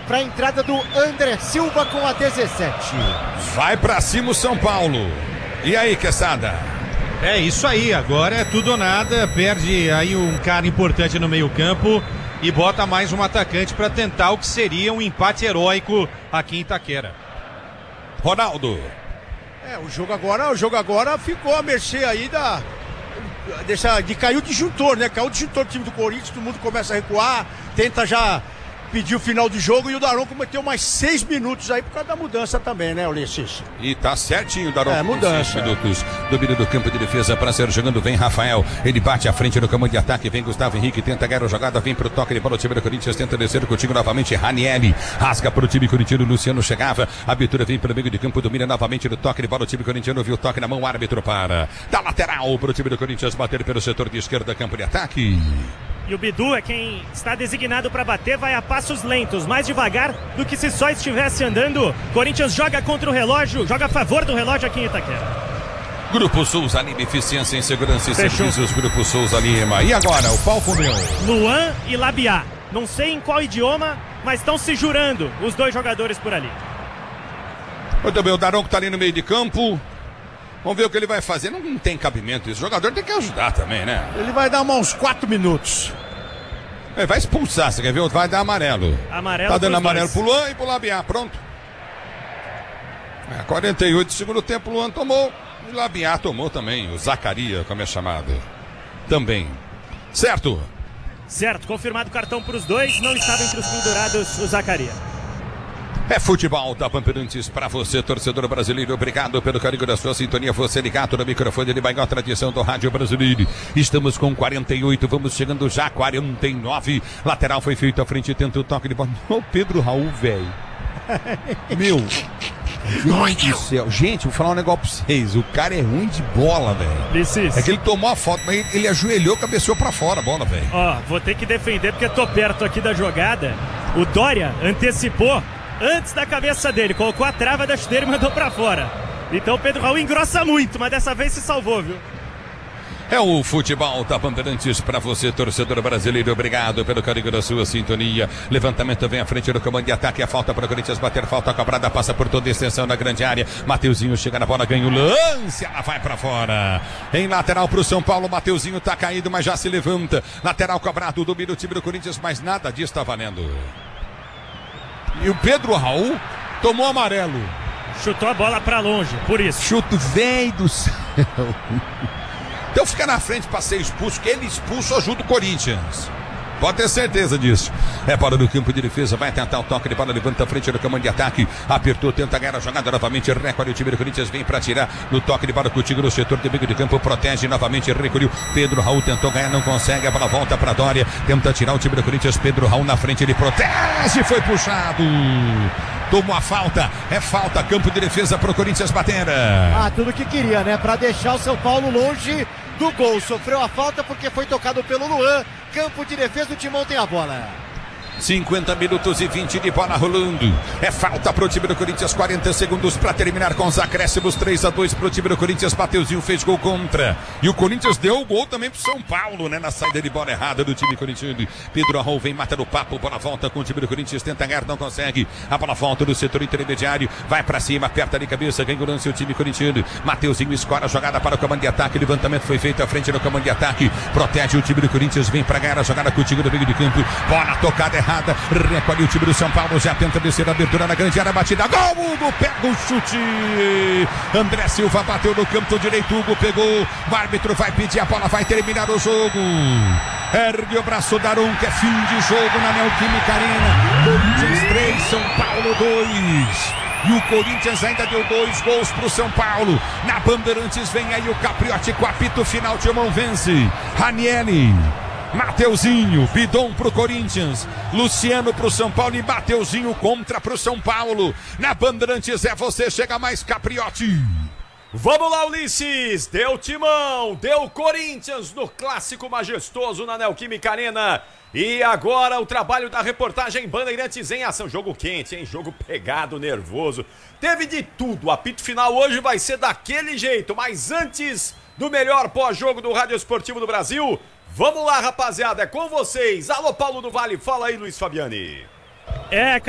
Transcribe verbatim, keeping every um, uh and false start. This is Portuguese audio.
para a entrada do André Silva com a dezessete. Vai pra cima o São Paulo. E aí, Quesada? É isso aí, agora é tudo ou nada. Perde aí um cara importante no meio campo e bota mais um atacante para tentar o que seria um empate heróico aqui em Itaquera. Ronaldo. É, o jogo agora, o jogo agora ficou a mercê aí da... Deixa, de cair o disjuntor, né? Caiu o disjuntor do time do Corinthians, todo mundo começa a recuar, tenta já pedir o final do jogo e o Daronco cometeu mais seis minutos aí por causa da mudança também, né, Ulisses? E tá certinho, Daronco. É, mudança. Seis minutos. Domínio do campo de defesa para ser jogando, vem Rafael. Ele bate à frente no campo de ataque, vem Gustavo Henrique, tenta ganhar a jogada, vem pro toque de bola, o time do Corinthians tenta descer contigo novamente, Ranieri. Rasga pro time corintiano, Luciano chegava. A abertura vem pelo meio de campo, domina novamente no toque de bola, o time corintiano viu o toque na mão, o árbitro para. Da lateral pro time do Corinthians bater pelo setor de esquerda, campo de ataque. E o Bidu é quem está designado para bater, vai a passos lentos, mais devagar do que se só estivesse andando. Corinthians joga contra o relógio, joga a favor do relógio aqui em Itaquera. Grupo Souza Lima, eficiência em segurança e Fechou. Serviços, Grupo Souza Lima. E agora, o palco meu. Luan e Labiá, não sei em qual idioma, mas estão se jurando os dois jogadores por ali. Muito bem, o Daronco está ali no meio de campo. Vamos ver o que ele vai fazer. Não tem cabimento isso. O jogador tem que ajudar também, né? Ele vai dar uns quatro minutos. Ele vai expulsar, você quer ver? Vai dar amarelo. Amarelo. Tá dando amarelo dois. pro Luan e pro Labiá. Pronto. É, quarenta e oito do segundo tempo, o Luan tomou. E o Labiá tomou também. O Zacaria, como é chamado. Também. Certo? Certo. Confirmado o cartão para os dois. Não estava entre os pendurados o Zacaria. É futebol da Bandeirantes para você, torcedor brasileiro. Obrigado pelo carinho da sua sintonia. Você ligado no microfone de maior tradição do rádio brasileiro. Estamos com quarenta e oito, vamos chegando já a quarenta e nove. Lateral foi feito à frente, tenta o toque de bola. Ô, Pedro Raul, velho. Meu. Deus do céu. Gente, vou falar um negócio pra vocês. O cara é ruim de bola, velho. É que ele tomou a foto, mas ele, ele ajoelhou, cabeceou pra fora a bola, velho. Ó, vou ter que defender porque tô perto aqui da jogada. O Dória antecipou antes da cabeça dele, colocou a trava da chuteira e mandou pra fora. Então o Pedro Raul engrossa muito, mas dessa vez se salvou, viu? É o futebol da Bandeirantes para você, torcedor brasileiro. Obrigado pelo carinho da sua sintonia. Levantamento vem à frente do comando de ataque. A falta para o Corinthians bater. Falta cobrada, passa por toda a extensão na grande área. Mateuzinho chega na bola, ganha o lance. Ela vai para fora. Em lateral para o São Paulo. Mateuzinho tá caído, mas já se levanta. Lateral cobrado, domina o time do Corinthians, mas nada disso está valendo. E o Pedro Raul tomou amarelo. Chutou a bola para longe, por isso. Chuto velho do céu. Então fica na frente para ser expulso, que ele expulso ajuda o Corinthians. Pode ter certeza disso. É bola do campo de defesa, vai tentar o toque de bola, levanta a frente do comando de ataque. Apertou, tenta ganhar a jogada novamente. Recolhe o time do Corinthians, vem para tirar no toque de bola contigo no setor de meio de campo. Protege novamente, recolheu. Pedro Raul tentou ganhar, não consegue. A bola volta para Dória, tenta tirar o time do Corinthians. Pedro Raul na frente, ele protege, foi puxado. Tomou a falta, é falta, campo de defesa pro Corinthians bater. Ah, tudo que queria, né? Pra deixar o São Paulo longe do gol. Sofreu a falta porque foi tocado pelo Luan. Campo de defesa, o Timão tem a bola. cinquenta minutos e vinte de bola rolando. É falta pro time do Corinthians, quarenta segundos para terminar com os acréscimos. Três a dois pro time do Corinthians. Mateuzinho fez gol contra. E o Corinthians deu o gol também pro São Paulo, né? Na saída de bola errada do time corintiano. Pedro Raul vem, mata no papo. Bola volta com o time do Corinthians. Tenta ganhar, não consegue. A bola volta do setor intermediário. Vai para cima, aperta de cabeça. Ganha o lance o time corintiano. Mateuzinho escora a jogada para o comando de ataque. Levantamento foi feito à frente do comando de ataque. Protege o time do Corinthians. Vem para ganhar a jogada contigo no meio de campo. Bola tocada errada. Recolhe o time do São Paulo, já tenta descer a abertura na grande área, batida, gol, Hugo pega o chute, André Silva bateu no canto direito, Hugo pegou, o árbitro vai pedir a bola, vai terminar o jogo, ergue o braço, Daronco, é fim de jogo na Neoquímica Arena, Corinthians três, São Paulo dois. E o Corinthians ainda deu dois gols pro São Paulo. Na Bandeirantes vem aí o Capriotti com apito final, Timão vence. Ranieri, Mateuzinho, Bidon pro Corinthians, Luciano pro São Paulo e Mateuzinho contra pro São Paulo. Na Bandeirantes é você, chega mais Capriotti. Vamos lá, Ulisses, deu Timão, deu Corinthians no clássico majestoso na Neoquímica Arena. E agora o trabalho da reportagem Bandeirantes em ação. Jogo quente, hein? Jogo pegado, nervoso. Teve de tudo. O apito final hoje vai ser daquele jeito. Mas antes do melhor pós-jogo do Rádio Esportivo do Brasil, vamos lá, rapaziada. É com vocês. Alô, Paulo do Vale. Fala aí, Luiz Fabiani. É,